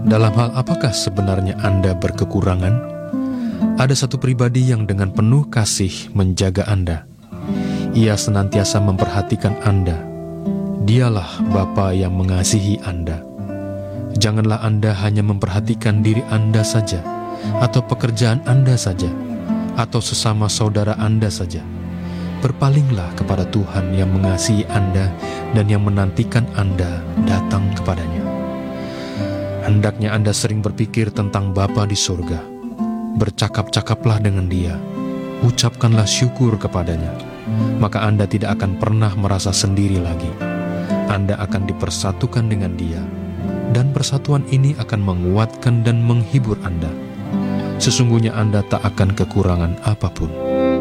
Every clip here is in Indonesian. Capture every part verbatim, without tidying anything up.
Dalam hal apakah sebenarnya Anda berkekurangan? Ada satu pribadi yang dengan penuh kasih menjaga Anda. Ia senantiasa memperhatikan Anda. Dialah Bapa yang mengasihi Anda. Janganlah Anda hanya memperhatikan diri Anda saja, atau pekerjaan Anda saja, atau sesama saudara Anda saja. Berpalinglah kepada Tuhan yang mengasihi Anda dan yang menantikan Anda datang kepadanya. Hendaknya Anda sering berpikir tentang Bapa di surga. Bercakap-cakaplah dengan Dia. Ucapkanlah syukur kepadanya. Maka Anda tidak akan pernah merasa sendiri lagi. Anda akan dipersatukan dengan Dia. Dan persatuan ini akan menguatkan dan menghibur Anda. Sesungguhnya Anda tak akan kekurangan apapun.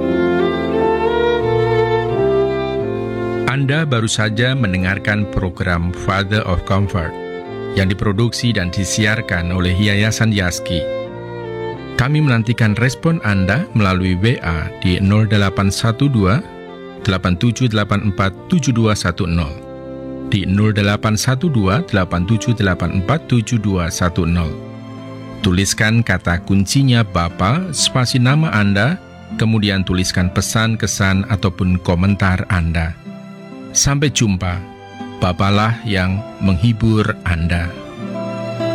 Anda baru saja mendengarkan program Father of Comfort yang diproduksi dan disiarkan oleh Yayasan Yaski. Kami menantikan respon Anda melalui W A di nol delapan satu dua, delapan tujuh delapan empat, tujuh dua satu nol, di nol delapan satu dua, delapan tujuh delapan empat, tujuh dua satu nol. Tuliskan kata kuncinya Bapa, spasi nama Anda, kemudian tuliskan pesan, kesan, ataupun komentar Anda. Sampai jumpa. Bapalah yang menghibur Anda.